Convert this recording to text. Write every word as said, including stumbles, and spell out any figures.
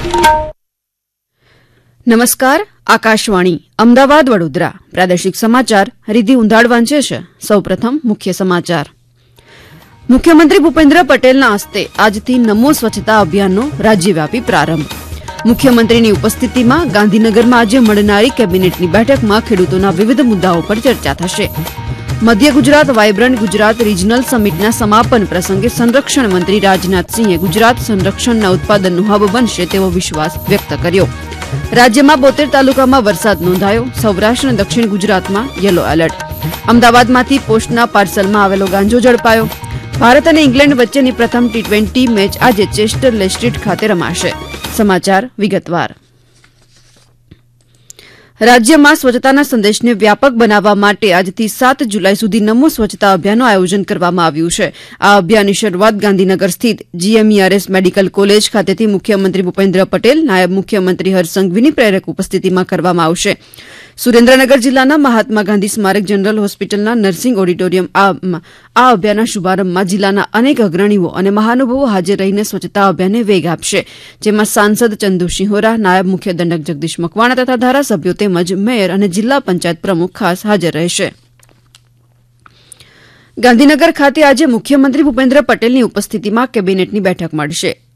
નમસ્કાર, આકાશવાણી અમદાવાદ વડોદરા પ્રાદેશિક સમાચાર રીધિ ઉંધાડ વાંચે છે. સૌપ્રથમ મુખ્ય સમાચાર. મુખ્યમંત્રી ભૂપેન્દ્ર પટેલના હસ્તે આજથી નમો સ્વચ્છતા અભિયાનનો રાજ્યવ્યાપી પ્રારંભ. મુખ્યમંત્રીની ઉપસ્થિતિમાં ગાંધીનગરમાં આજે મળનારી કેબિનેટની બેઠકમાં ખેડૂતોના વિવિધ મુદ્દાઓ પર ચર્ચા થશે. મધ્ય ગુજરાત વાયબ્રન્ટ ગુજરાત રીજનલ સમિટના સમાપન પ્રસંગે સંરક્ષણ મંત્રી રાજનાથસિંહે ગુજરાત સંરક્ષણના ઉત્પાદનનું હબ બનશે તેવો વિશ્વાસ વ્યક્ત કર્યો. રાજ્યમાં બોતેર તાલુકામાં વરસાદ નોંધાયો. સૌરાષ્ટ્ર અને દક્ષિણ ગુજરાતમાં યલો એલર્ટ. અમદાવાદમાંથી પોસ્ટના પાર્સલમાં આવેલો ગાંજો ઝડપાયો. ભારત અને ઇંગ્લેન્ડ વચ્ચેની પ્રથમ ટી ટ્વેન્ટી મેચ આજે ચેસ્ટર લે સ્ટ્રીટ ખાતે રમાશે. સમાચાર વિગતવાર. રાજ્યમાં સ્વચ્છતાના સંદેશને વ્યાપક બનાવવા માટે આજથી સાત જુલાઈ સુધી નમો સ્વચ્છતા અભિયાનનું આયોજન કરવામાં આવ્યું છે. આ અભિયાનની શરૂઆત ગાંધીનગર સ્થિત જીએમઈઆરએસ મેડિકલ કોલેજ ખાતેથી મુખ્યમંત્રી ભૂપેન્દ્ર પટેલ, નાયબ મુખ્યમંત્રી હર્ષ સંઘવીની પ્રેરક ઉપસ્થિતિમાં કરવામાં આવશે. સુરેન્દ્રનગર જિલ્લાના મહાત્મા ગાંધી સ્મારક જનરલ હોસ્પિટલના નર્સિંગ ઓડિટોરિયમ આ અભિયાનના શુભારંભમાં જિલ્લાના અનેક અગ્રણીઓ અને મહાનુભાવો હાજર રહીને સ્વચ્છતા અભિયાનને વેગ આપશે. જેમાં સાંસદ ચંદુસિંહ હોરા, નાયબ મુખ્ય દંડક જગદીશ મકવાણા તથા ધારાસભ્યો તેમજ મેયર અને જિલ્લા પંચાયત પ્રમુખ ખાસ હાજર રહેશે. ગાંધીનગર ખાતે આજે મુખ્યમંત્રી ભૂપેન્દ્ર પટેલની ઉપસ્થિતિમાં કેબિનેટની બેઠક મળશે.